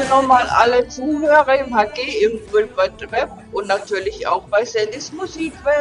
begrüße nochmal alle Zuhörer im HG, im World Wide Web und natürlich auch bei Sandys Musikwelt.